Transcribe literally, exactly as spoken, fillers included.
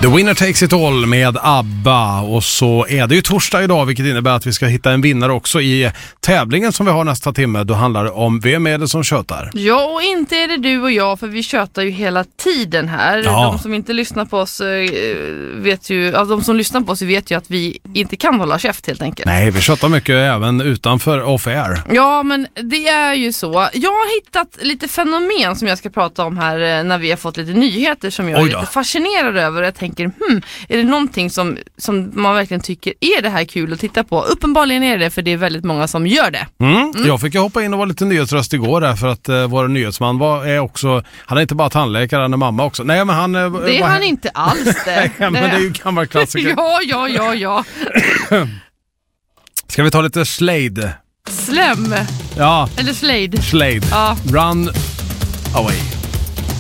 The Winner Takes It All med ABBA, och så är det ju torsdag idag, vilket innebär att vi ska hitta en vinnare också i tävlingen som vi har nästa timme. Då handlar det om vem är det som tjötar. Ja, och inte är det du och jag, för vi tjötar ju hela tiden här. Ja. De som inte lyssnar på oss vet ju, alltså de som lyssnar på oss vet ju att vi inte kan hålla käft helt enkelt. Nej, vi tjötar mycket även utanför off-air. Ja, men det är ju så. Jag har hittat lite fenomen som jag ska prata om här när vi har fått lite nyheter som jag är lite fascinerad över. Jag tänker, hmm, är det någonting som, som man verkligen tycker är det här kul att titta på? Uppenbarligen är det, för det är väldigt många som gör det. Mm. Mm. Jag fick ju hoppa in och vara lite nyhetsröst igår där, för att uh, vår nyhetsman var, är också, han är inte bara tandläkare, han är mamma också. Nej, men han... Uh, det är var, han inte alls det. Nej, men det är ju gammal klassiker. ja, ja, ja, ja. Ska vi ta lite Slade? Slem. Ja. Eller Slade. Slade. Ja. Run away.